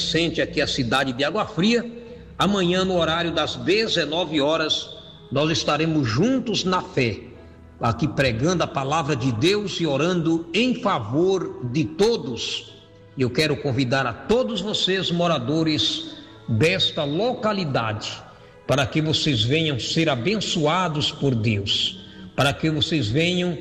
pertencente aqui à cidade de Água Fria. Amanhã, no horário das 19 horas, nós estaremos juntos na fé, aqui pregando a palavra de Deus e orando em favor de todos. Eu quero convidar a todos vocês, moradores desta localidade, para que vocês venham ser abençoados por Deus, para que vocês venham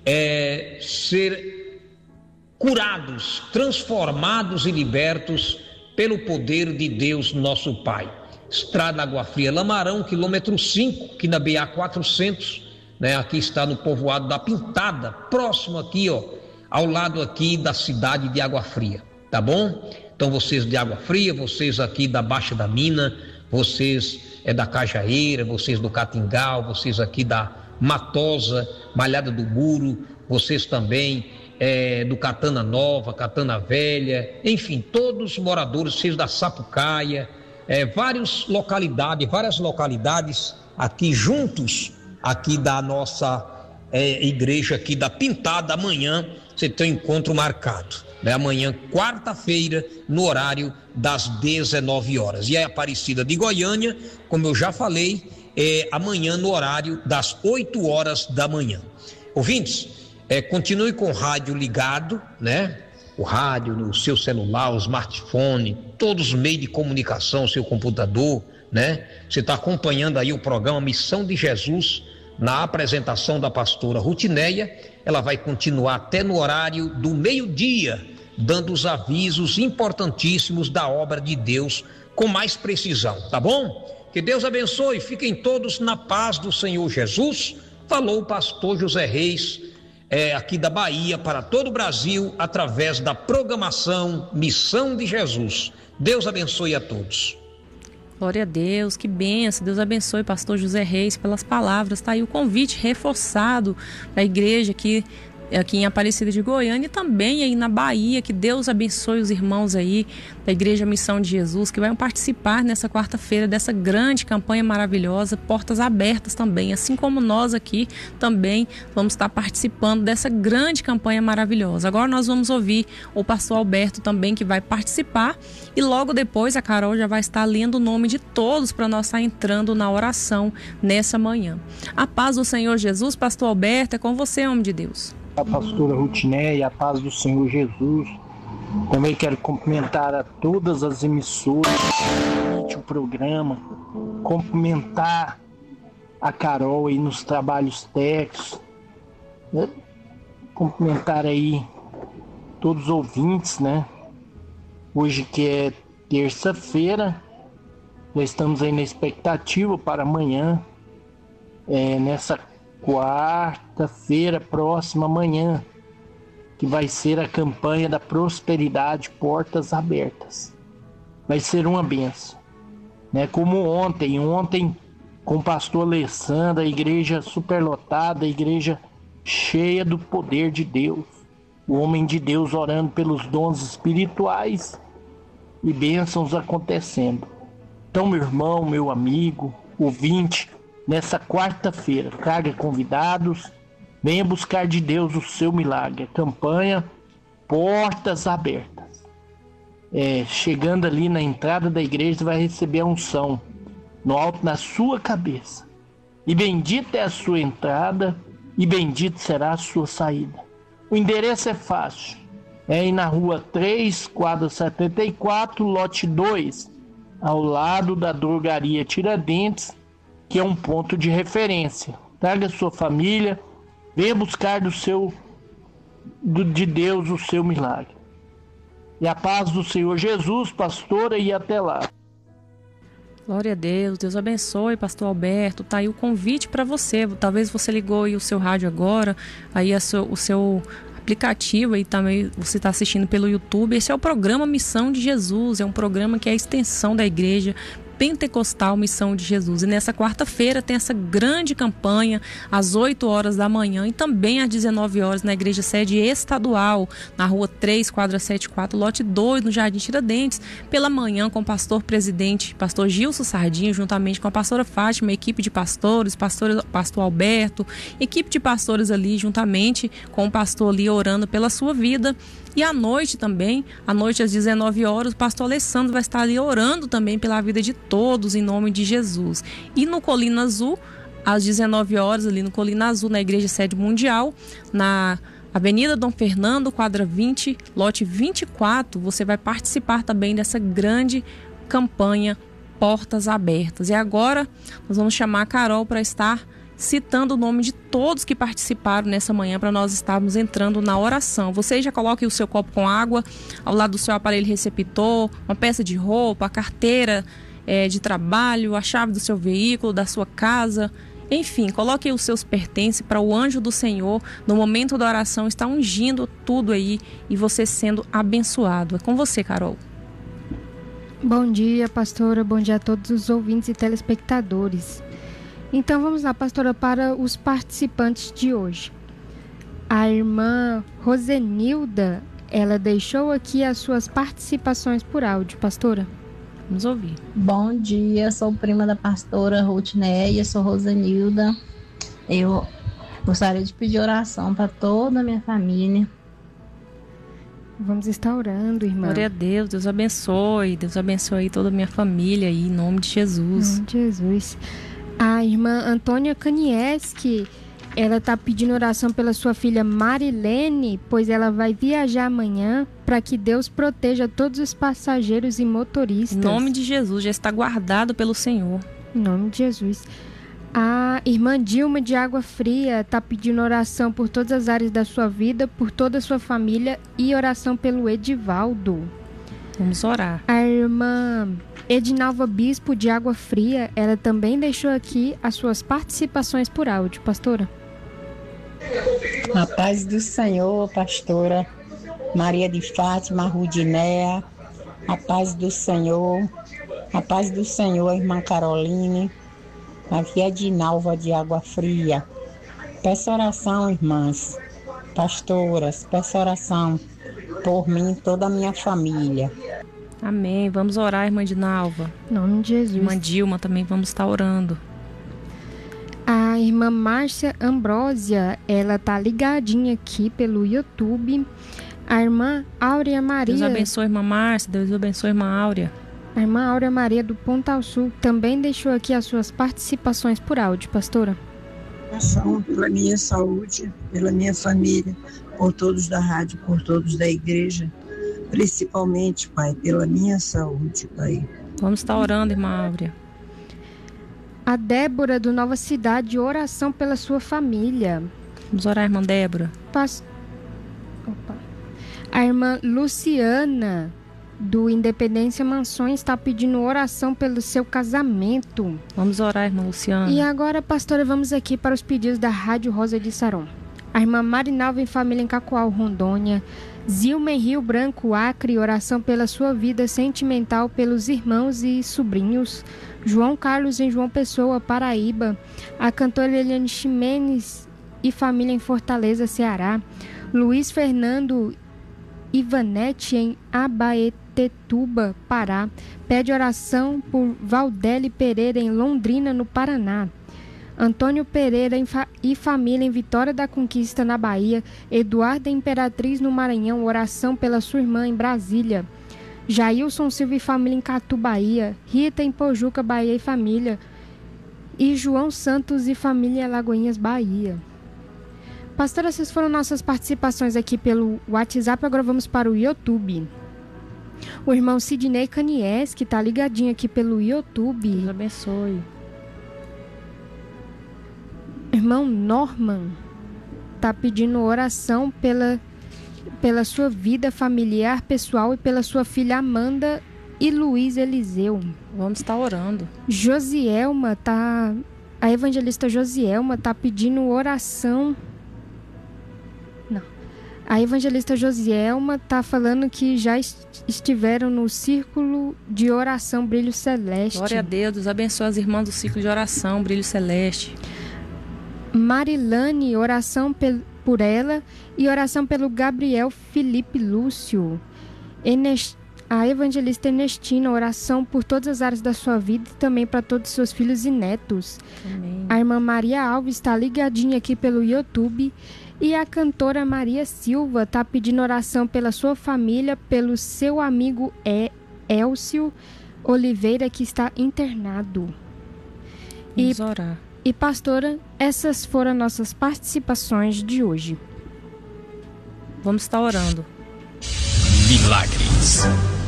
ser curados, transformados e libertos pelo poder de Deus, nosso Pai. Estrada Água Fria Lamarão, quilômetro 5, aqui na BA 400, né? Aqui está no povoado da Pintada, próximo aqui, ao lado aqui da cidade de Água Fria, tá bom? Então vocês de Água Fria, vocês aqui da Baixa da Mina, vocês da Cajaeira, vocês do Catingal, vocês aqui da Matosa, Malhada do Muro, vocês também do Catana Nova, Catana Velha, enfim, todos os moradores, vocês da Sapucaia, várias localidades aqui juntos, aqui da nossa igreja aqui da Pintada. Amanhã você tem um encontro marcado, né? Amanhã, quarta-feira, no horário das 19 horas. E a Aparecida de Goiânia, como eu já falei, amanhã no horário das 8 horas da manhã. Ouvintes, continue com o rádio ligado, né? O rádio no seu celular, o smartphone, todos os meios de comunicação, seu computador, né? Você está acompanhando aí o programa Missão de Jesus, na apresentação da pastora Rutineia. Ela vai continuar até no horário do meio-dia, dando os avisos importantíssimos da obra de Deus com mais precisão, tá bom? Que Deus abençoe, fiquem todos na paz do Senhor Jesus. Falou o pastor José Reis, aqui da Bahia, para todo o Brasil, através da programação Missão de Jesus. Deus abençoe a todos. Glória a Deus, que bênção. Deus abençoe o pastor José Reis pelas palavras. Está aí o convite reforçado para a igreja aqui em Aparecida de Goiânia e também aí na Bahia. Que Deus abençoe os irmãos aí da Igreja Missão de Jesus, que vão participar nessa quarta-feira dessa grande campanha maravilhosa, portas abertas também, assim como nós aqui também vamos estar participando dessa grande campanha maravilhosa. Agora nós vamos ouvir o pastor Alberto também, que vai participar, e logo depois a Carol já vai estar lendo o nome de todos para nós estar entrando na oração nessa manhã. A paz do Senhor Jesus. Pastor Alberto, é com você, homem de Deus. A pastora Rutineia, a paz do Senhor Jesus. Também quero cumprimentar a todas as emissoras do programa, cumprimentar a Carol aí nos trabalhos técnicos, né? Cumprimentar aí todos os ouvintes, né? Hoje que é terça-feira, já estamos aí na expectativa para amanhã, nessa quarta-feira próxima, amanhã, que vai ser a campanha da prosperidade, portas abertas. Vai ser uma bênção, né? Como ontem com o pastor Alessandro, a igreja superlotada, a igreja cheia do poder de Deus, o homem de Deus orando pelos dons espirituais e bênçãos acontecendo. Então, meu irmão, meu amigo, ouvinte, nessa quarta-feira, traga convidados, venha buscar de Deus o seu milagre. A campanha Portas Abertas. Chegando ali na entrada da igreja, você vai receber a unção no alto na sua cabeça. E bendita é a sua entrada e bendito será a sua saída. O endereço é fácil. É aí na rua 3, quadra 74, lote 2, ao lado da drogaria Tiradentes, que é um ponto de referência. Traga sua família, venha buscar de Deus o seu milagre. E a paz do Senhor Jesus, pastora, e até lá. Glória a Deus, Deus abençoe, pastor Alberto. Tá aí o convite para você. Talvez você ligou aí o seu rádio agora, aí o seu aplicativo, aí também você está assistindo pelo YouTube. Esse é o programa Missão de Jesus, é um programa que é a extensão da igreja, Pentecostal Missão de Jesus. E nessa quarta-feira tem essa grande campanha às 8 horas da manhã e também às 19 horas na igreja sede estadual, na rua 3, quadra 74, lote 2, no Jardim Tiradentes, pela manhã com o pastor presidente, pastor Gilson Sardinha, juntamente com a pastora Fátima, equipe de pastores, pastor Alberto, equipe de pastores ali, juntamente com o pastor ali orando pela sua vida. E à noite também, à noite às 19 horas, o pastor Alessandro vai estar ali orando também pela vida de todos, em nome de Jesus. E no Colina Azul, às 19 horas, ali no Colina Azul, na Igreja Sede Mundial, na Avenida Dom Fernando, quadra 20, lote 24, você vai participar também dessa grande campanha Portas Abertas. E agora nós vamos chamar a Carol para estar citando o nome de todos que participaram nessa manhã para nós estarmos entrando na oração. Você já coloque o seu copo com água ao lado do seu aparelho receptor, uma peça de roupa, a carteira de trabalho, a chave do seu veículo, da sua casa. Enfim, coloque os seus pertences para o anjo do Senhor, no momento da oração, está ungindo tudo aí e você sendo abençoado. É com você, Carol. Bom dia, pastora. Bom dia a todos os ouvintes e telespectadores. Então vamos lá, pastora, para os participantes de hoje. A irmã Rosenilda, ela deixou aqui as suas participações por áudio, pastora. Vamos ouvir. Bom dia, sou prima da pastora Rutneia, sou Rosenilda. Eu gostaria de pedir oração para toda a minha família. Vamos estar orando, irmã. Glória a Deus, Deus abençoe toda a minha família aí, em nome de Jesus. Em nome de Jesus. A irmã Antônia Kanieski, ela está pedindo oração pela sua filha Marilene, pois ela vai viajar amanhã, para que Deus proteja todos os passageiros e motoristas. Em nome de Jesus, já está guardado pelo Senhor. Em nome de Jesus. A irmã Dilma de Água Fria está pedindo oração por todas as áreas da sua vida, por toda a sua família e oração pelo Edivaldo. Vamos orar. A irmã Edinalva Bispo de Água Fria, ela também deixou aqui as suas participações por áudio, pastora. A paz do Senhor, pastora Maria de Fátima, Rudinéa, a paz do Senhor, irmã Caroline, aqui é Edinalva de Água Fria. Peço oração, irmãs, pastoras, peço oração por mim e toda a minha família. Amém. Vamos orar, irmã Edinalva. Em nome de Jesus. Irmã Dilma também vamos estar orando. A irmã Márcia Ambrósia, ela tá ligadinha aqui pelo YouTube. A irmã Áurea Maria. Deus abençoe, irmã Márcia. Deus abençoe, irmã Áurea. A irmã Áurea Maria do Pontal Sul também deixou aqui as suas participações por áudio, pastora. Oração pela minha saúde, pela minha família, por todos da rádio, por todos da igreja, principalmente, Pai, pela minha saúde, Pai. Vamos estar orando, irmã Áurea. A Débora do Nova Cidade, oração pela sua família. Vamos orar, irmã Débora. A irmã Luciana do Independência Mansões está pedindo oração pelo seu casamento. Vamos orar, irmã Luciana. E agora, pastora, vamos aqui para os pedidos da Rádio Rosa de Saron. A irmã Marinalva em família em Cacoal, Rondônia. Zilma em Rio Branco, Acre, oração pela sua vida sentimental pelos irmãos e sobrinhos. João Carlos em João Pessoa, Paraíba. A cantora Eliane Ximenes e família em Fortaleza, Ceará. Luiz Fernando Ivanete em Abaetetuba, Pará. Pede oração por Valdeli Pereira em Londrina, no Paraná. Antônio Pereira e família em Vitória da Conquista, na Bahia. Eduardo Imperatriz, no Maranhão, oração pela sua irmã em Brasília. Jailson Silva e família em Catu, Bahia. Rita em Pojuca, Bahia e família. E João Santos e família em Alagoinhas, Bahia. Pastora, essas foram nossas participações aqui pelo WhatsApp. Agora vamos para o YouTube. O irmão Sidney Canies, que está ligadinho aqui pelo YouTube. Deus abençoe. Irmão Norman está pedindo oração pela sua vida familiar, pessoal e pela sua filha Amanda e Luiz Eliseu. Vamos estar orando. A evangelista Josielma está pedindo oração. Não. A evangelista Josielma está falando que já estiveram no círculo de oração Brilho Celeste. Glória a Deus, abençoe as irmãs do círculo de oração Brilho Celeste. Marilane, oração por ela e oração pelo Gabriel Felipe Lúcio. A evangelista Ernestina, oração por todas as áreas da sua vida e também para todos os seus filhos e netos. Amém. A irmã Maria Alves está ligadinha aqui pelo YouTube. E a cantora Maria Silva está pedindo oração pela sua família, pelo seu amigo Elcio Oliveira, que está internado. Vamos orar. E pastora, essas foram nossas participações de hoje. Vamos estar orando. Milagres.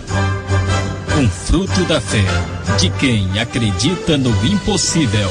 Um fruto da fé de quem acredita no impossível.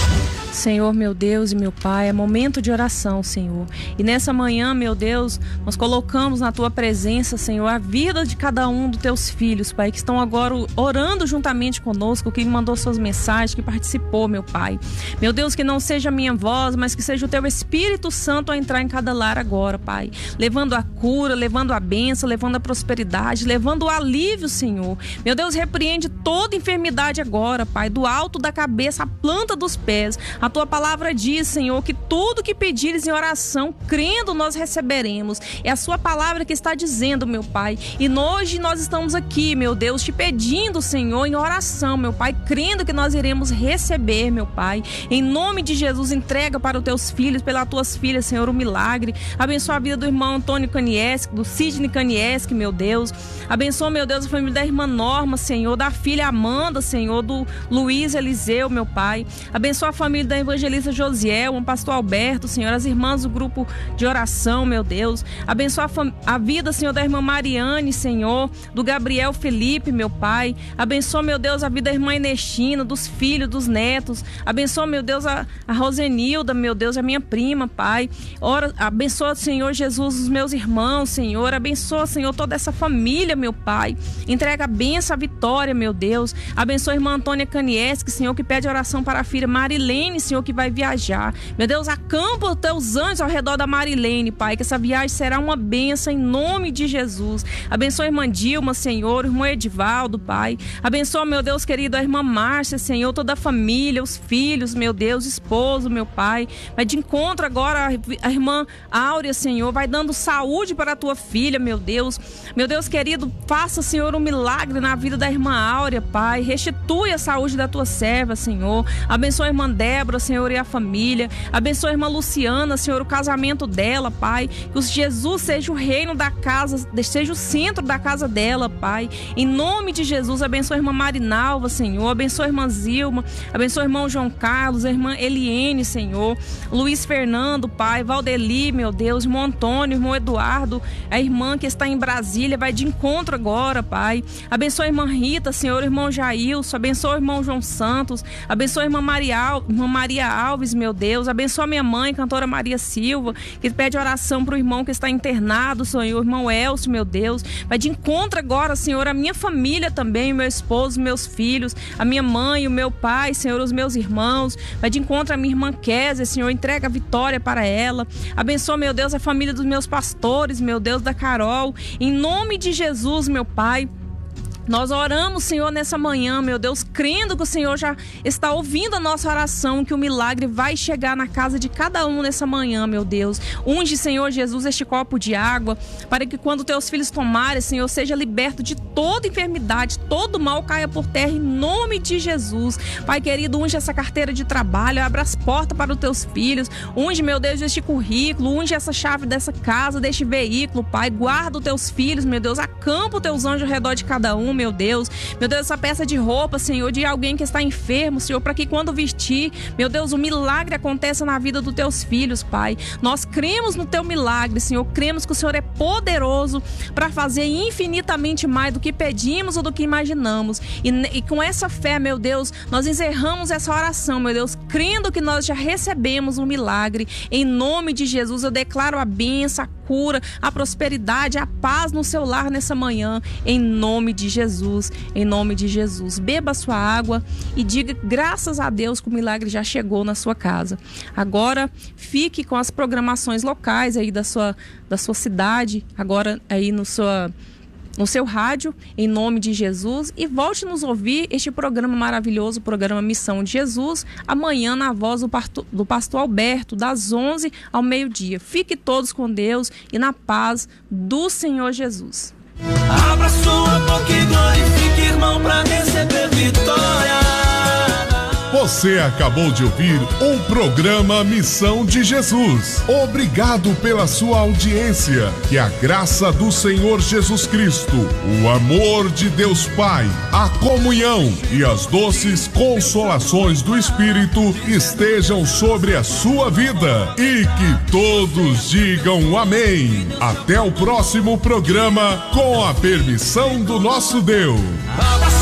Senhor, meu Deus e meu Pai, é momento de oração, Senhor. E nessa manhã, meu Deus, nós colocamos na Tua presença, Senhor, a vida de cada um dos Teus filhos, Pai, que estão agora orando juntamente conosco, que mandou suas mensagens, que participou, meu Pai. Meu Deus, que não seja a minha voz, mas que seja o Teu Espírito Santo a entrar em cada lar agora, Pai. Levando a cura, levando a bênção, levando a prosperidade, levando o alívio, Senhor. Meu Deus, repreende toda enfermidade agora, Pai, do alto da cabeça à planta dos pés. A Tua palavra diz, Senhor, que tudo que pedires em oração, crendo, nós receberemos. É a Sua palavra que está dizendo, meu Pai. E hoje nós estamos aqui, meu Deus, te pedindo, Senhor, em oração, meu Pai, crendo que nós iremos receber, meu Pai. Em nome de Jesus, entrega para os Teus filhos, pelas Tuas filhas, Senhor, o milagre. Abençoa a vida do irmão Antônio Kanieski, do Sidney Kanieski, meu Deus. Abençoa, meu Deus, a família da irmã Norma, Senhor, da filha Amanda, Senhor, do Luiz Eliseu, meu Pai. Abençoa a família da evangelista Josiel, o pastor Alberto, Senhor, as irmãs do grupo de oração, meu Deus. Abençoa a vida, Senhor, da irmã Mariane, Senhor, do Gabriel Felipe, meu Pai. Abençoa, meu Deus, a vida da irmã Ernestina, dos filhos, dos netos. Abençoa, meu Deus, a Rosenilda, meu Deus, a minha prima, Pai. Abençoa, Senhor Jesus, os meus irmãos, Senhor. Abençoa, Senhor, toda essa família, meu Pai. Entrega a bênção, a vitória, meu Deus. Abençoa a irmã Antônia Kanieski, Senhor, que pede oração para a filha Marilene, Senhor, que vai viajar. Meu Deus, acampa os Teus anjos ao redor da Marilene, Pai, que essa viagem será uma bênção em nome de Jesus. Abençoa a irmã Dilma, Senhor, o irmão Edivaldo, Pai. Abençoa, meu Deus querido, a irmã Márcia, Senhor, toda a família, os filhos, meu Deus, esposo, meu Pai. Vai de encontro agora a irmã Áurea, Senhor, vai dando saúde para a Tua filha, meu Deus. Meu Deus querido, faça, Senhor, um milagre na vida da irmã Áurea, Pai. Restitui a saúde da Tua serva, Senhor. Abençoa a irmã Débora, Senhor, e a família. Abençoa a irmã Luciana, Senhor, o casamento dela, Pai. Que o Jesus seja o reino da casa, seja o centro da casa dela, Pai. Em nome de Jesus, abençoa a irmã Marinalva, Senhor. Abençoa a irmã Zilma. Abençoa o irmão João Carlos, a irmã Eliene, Senhor. Luiz Fernando, Pai. Valdeli, meu Deus. Irmão Antônio, irmão Eduardo. A irmã que está em Brasília, vai de encontro agora, Pai. Abençoa a irmã Rita, Senhor. O irmão Jailson. Abençoa o irmão João Santos. Abençoa a irmã Maria Alves, meu Deus. Abençoa minha mãe, cantora Maria Silva, que pede oração para o irmão que está internado, Senhor, o irmão Elcio, meu Deus. Vai de encontro agora, Senhor, a minha família também, o meu esposo, meus filhos, a minha mãe, o meu pai, Senhor, os meus irmãos. Vai de encontro a minha irmã Kézia, Senhor, entrega a vitória para ela. Abençoa, meu Deus, a família dos meus pastores, meu Deus, da Carol. Em nome de Jesus, meu Pai. Nós oramos, Senhor, nessa manhã, meu Deus, crendo que o Senhor já está ouvindo a nossa oração, que o milagre vai chegar na casa de cada um nessa manhã, meu Deus. Unge, Senhor Jesus, este copo de água, para que quando teus filhos tomarem, Senhor, seja liberto de toda enfermidade, todo mal caia por terra, em nome de Jesus. Pai querido, unge essa carteira de trabalho, abra as portas para os teus filhos, unge, meu Deus, este currículo, unge essa chave dessa casa, deste veículo, Pai, guarda os teus filhos, meu Deus, acampa os teus anjos ao redor de cada um, meu Deus, essa peça de roupa, Senhor, de alguém que está enfermo, Senhor, para que quando vestir, meu Deus, o milagre aconteça na vida dos teus filhos, Pai. Nós cremos no teu milagre, Senhor, cremos que o Senhor é poderoso para fazer infinitamente mais do que pedimos ou do que imaginamos. E com essa fé, meu Deus, nós encerramos essa oração, meu Deus, crendo que nós já recebemos um milagre. Em nome de Jesus, eu declaro a bênção, a cura, a prosperidade, a paz no seu lar nessa manhã, em nome de Jesus, em nome de Jesus. Beba a sua água e diga graças a Deus que o milagre já chegou na sua casa. Agora fique com as programações locais aí da sua cidade, agora aí no seu rádio, em nome de Jesus, e volte nos ouvir este programa maravilhoso, o programa Missão de Jesus, amanhã na voz do pastor Alberto, das 11 ao meio-dia. Fique todos com Deus e na paz do Senhor Jesus. Abra sua boca e glorifique, irmão, para receber vitória. Você acabou de ouvir um programa Missão de Jesus. Obrigado pela sua audiência. Que a graça do Senhor Jesus Cristo, o amor de Deus Pai, a comunhão e as doces consolações do Espírito estejam sobre a sua vida. E que todos digam amém. Até o próximo programa, com a permissão do nosso Deus.